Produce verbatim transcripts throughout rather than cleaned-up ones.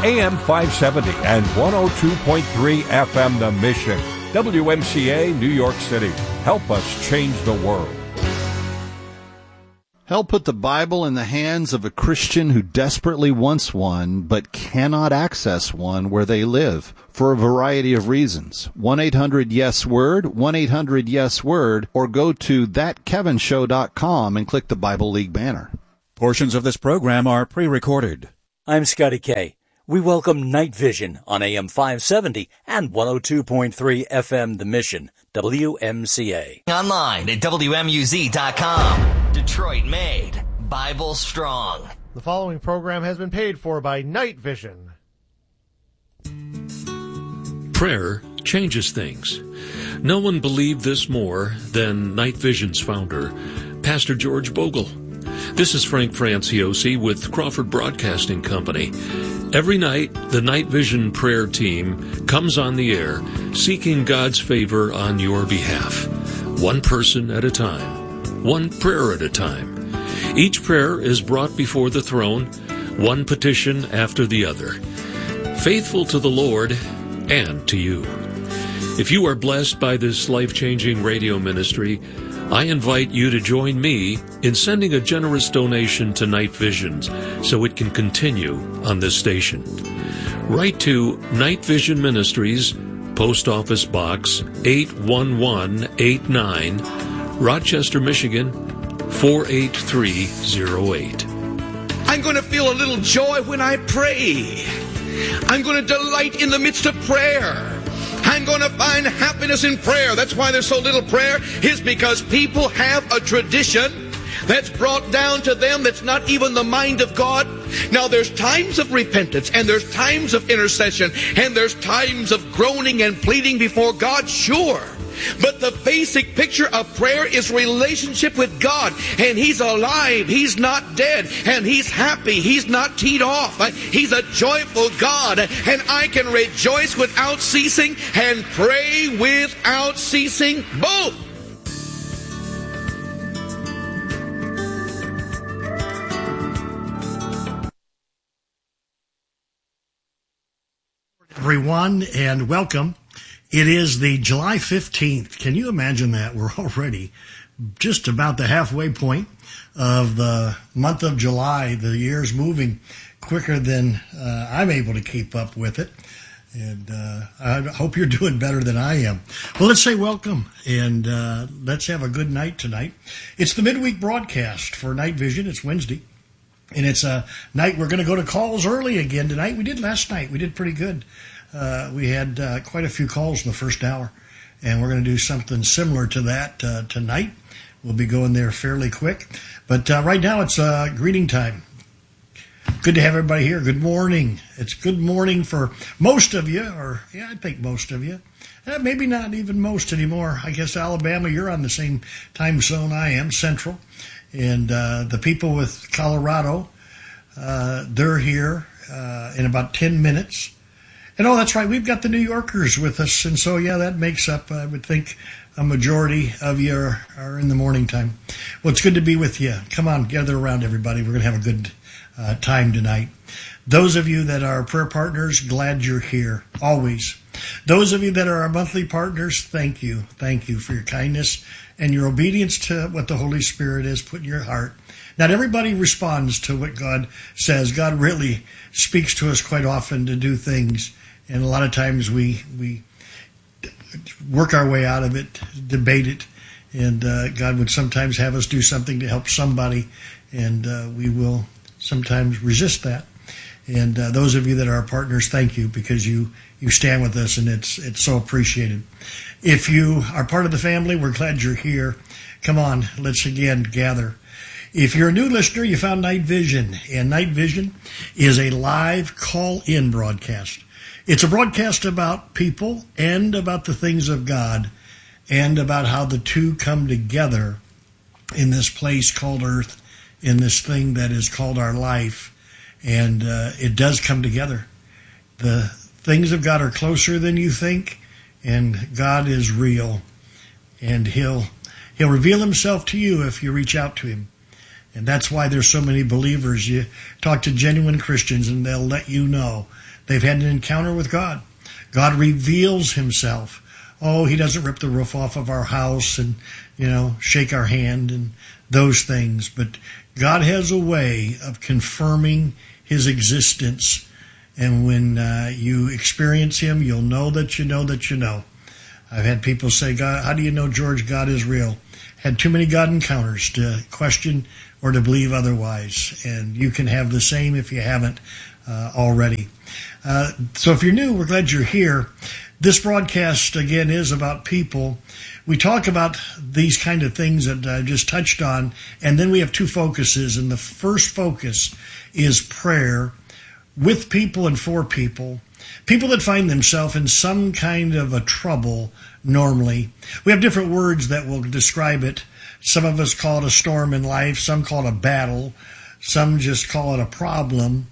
A M five seventy and one oh two point three F M The Mission. W M C A, New York City. Help us change the world. Help put the Bible in the hands of a Christian who desperately wants one but cannot access one where they live for a variety of reasons. one eight hundred yes word, one eight hundred yes word, or go to that kevin show dot com and click the Bible League banner. Portions of this program are pre-recorded. I'm Scotty K. We welcome Night Vision on A M five seventy and one oh two point three F M The Mission, W M C A. Online at W M U Z dot com. Detroit made, Bible strong. The following program has been paid for by Night Vision. Prayer changes things. No one believed this more than Night Vision's founder, Pastor George Bogle. This is Frank Franciosi with Crawford Broadcasting Company. Every night, the Night Vision prayer team comes on the air seeking God's favor on your behalf, one person at a time, one prayer at a time. Each prayer is brought before the throne, one petition after the other, faithful to the Lord and to you. If you are blessed by this life-changing radio ministry, I invite you to join me in sending a generous donation to Night Visions so it can continue on this station. Write to Night Vision Ministries, Post Office Box eight one one eight nine, Rochester, Michigan four eight three zero eight. I'm going to feel a little joy when I pray. I'm going to delight in the midst of prayer. I'm going to find happiness in prayer. That's why there's so little prayer, is because people have a tradition that's brought down to them that's not even the mind of God. Now, there's times of repentance, and there's times of intercession, and there's times of groaning and pleading before God, sure. But the basic picture of prayer is relationship with God. And He's alive. He's not dead. And He's happy. He's not teed off. He's a joyful God. And I can rejoice without ceasing and pray without ceasing. Both. Everyone, and welcome. It is the July fifteenth. Can you imagine that? We're already just about the halfway point of the month of July. The year's moving quicker than uh, I'm able to keep up with it. And uh, I hope you're doing better than I am. Well, let's say welcome, and uh, let's have a good night tonight. It's the midweek broadcast for Night Vision. It's Wednesday. And it's a night we're going to go to calls early again tonight. We did last night. We did pretty good. Uh, we had uh, quite a few calls in the first hour, and we're going to do something similar to that uh, tonight. We'll be going there fairly quick. But uh, right now it's uh, greeting time. Good to have everybody here. Good morning. It's good morning for most of you, or yeah, I think most of you. Uh, maybe not even most anymore. I guess Alabama, you're on the same time zone I am, Central. And uh, the people with Colorado, uh, they're here uh, in about ten minutes. And oh, that's right, we've got the New Yorkers with us. And so, yeah, that makes up, I would think, a majority of you are, are in the morning time. Well, it's good to be with you. Come on, gather around, everybody. We're going to have a good uh, time tonight. Those of you that are prayer partners, glad you're here, always. Those of you that are our monthly partners, thank you. Thank you for your kindness and your obedience to what the Holy Spirit has put in your heart. Not everybody responds to what God says. God really speaks to us quite often to do things, and a lot of times we we work our way out of it, debate it, and uh, God would sometimes have us do something to help somebody, and uh, we will sometimes resist that. And uh, those of you that are our partners, thank you, because you, you stand with us, and it's it's so appreciated. If you are part of the family, we're glad you're here. Come on, let's again gather. If you're a new listener, you found Night Vision, and Night Vision is a live call-in broadcast. It's a broadcast about people and about the things of God and about how the two come together in this place called Earth, in this thing that is called our life. And uh, it does come together. The things of God are closer than you think, and God is real. And he'll he'll reveal himself to you if you reach out to him. And that's why there's so many believers. You talk to genuine Christians and they'll let you know they've had an encounter with God. God reveals himself. Oh, he doesn't rip the roof off of our house and, you know, shake our hand and those things. But God has a way of confirming his existence. And when uh, you experience him, you'll know that you know that you know. I've had people say, God, how do you know, George, God is real? Had too many God encounters to question or to believe otherwise. And you can have the same if you haven't uh, already. Uh, so if you're new, we're glad you're here. This broadcast, again, is about people. We talk about these kind of things that I just touched on, and then we have two focuses. And the first focus is prayer with people and for people. People that find themselves in some kind of a trouble normally. We have different words that will describe it. Some of us call it a storm in life. Some call it a battle. Some just call it a problem.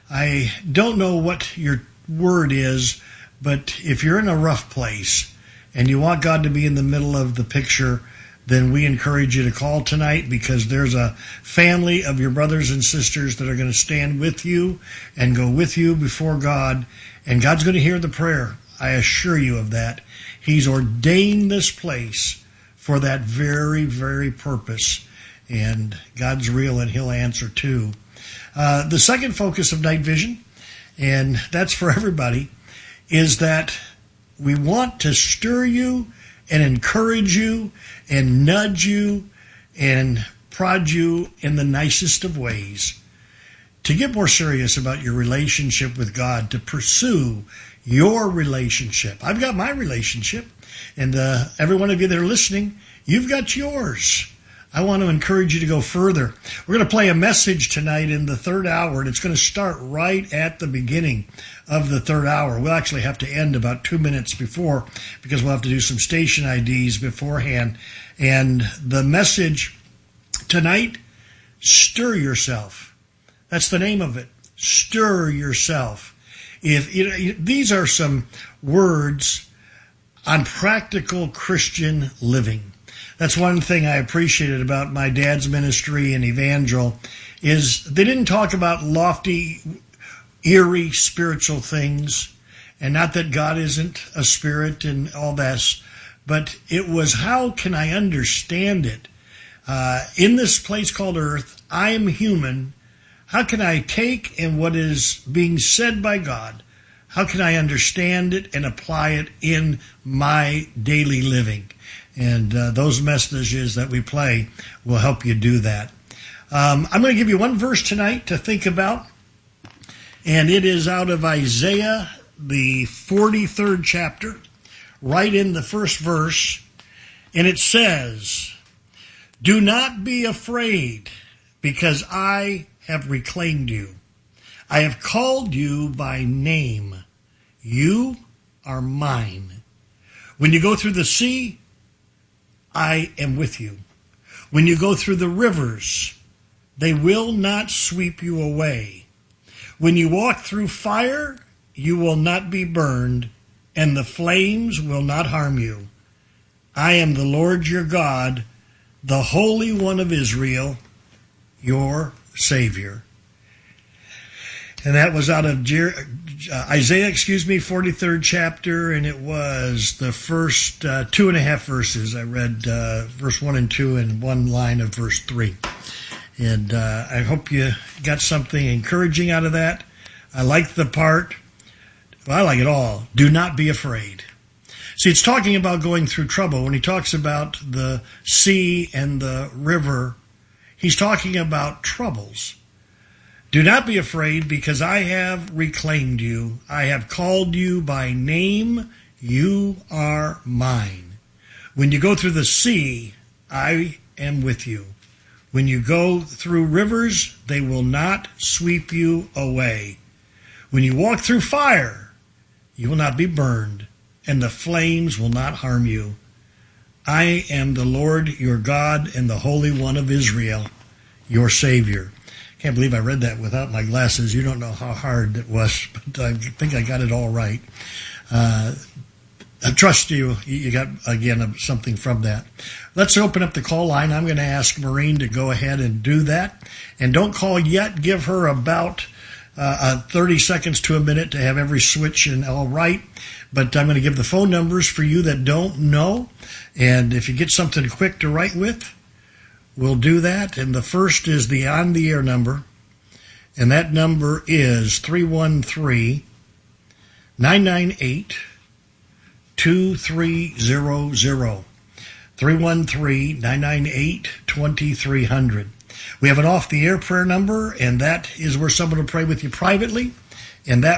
I don't know what your word is, but if you're in a rough place and you want God to be in the middle of the picture, then we encourage you to call tonight, because there's a family of your brothers and sisters that are going to stand with you and go with you before God, and God's going to hear the prayer. I assure you of that. He's ordained this place for that very, very purpose, and God's real and he'll answer too. Uh, the second focus of Night Vision, and that's for everybody, is that we want to stir you and encourage you and nudge you and prod you in the nicest of ways to get more serious about your relationship with God, to pursue your relationship. I've got my relationship, and uh, every one of you that are listening, you've got yours. I want to encourage you to go further. We're going to play a message tonight in the third hour, and it's going to start right at the beginning of the third hour. We'll actually have to end about two minutes before, because we'll have to do some station I Ds beforehand. And the message tonight, stir yourself. That's the name of it. Stir yourself. If you know, these are some words on practical Christian living. That's one thing I appreciated about my dad's ministry and Evangel, is they didn't talk about lofty, eerie spiritual things, and not that God isn't a spirit and all that, but it was, how can I understand it? Uh, in this place called earth, I am human. How can I take in what is being said by God? How can I understand it and apply it in my daily living? And uh, those messages that we play will help you do that. Um, I'm going to give you one verse tonight to think about, and it is out of Isaiah, the forty-third chapter, right in the first verse, and it says, "Do not be afraid, because I have reclaimed you. I have called you by name. You are mine. When you go through the sea, I am with you. When you go through the rivers, they will not sweep you away. When you walk through fire, you will not be burned, and the flames will not harm you. I am the Lord your God, the Holy One of Israel, your Savior." And that was out of Jer- uh, Isaiah, excuse me, forty-third chapter, and it was the first uh, two and a half verses. I read uh, verse one and two and one line of verse three. And uh, I hope you got something encouraging out of that. I like the part, well, I like it all, do not be afraid. See, it's talking about going through trouble. When he talks about the sea and the river, he's talking about troubles. Do not be afraid, because I have reclaimed you. I have called you by name. You are mine. When you go through the sea, I am with you. When you go through rivers, they will not sweep you away. When you walk through fire, you will not be burned, and the flames will not harm you. I am the Lord your God and the Holy One of Israel, your Savior. Can't believe I read that without my glasses. You don't know how hard it was, but I think I got it all right. Uh, I trust you. You got, again, something from that. Let's open up the call line. I'm going to ask Maureen to go ahead and do that. And don't call yet. Give her about uh, uh, thirty seconds to a minute to have every switch and all right. But I'm going to give the phone numbers for you that don't know. And if you get something quick to write with, we'll do that. And the first is the on-the-air number. And that number is three one three, nine nine eight, two three zero zero. three one three, nine nine eight, two three zero zero. We have an off-the-air prayer number, and that is where someone will pray with you privately. And that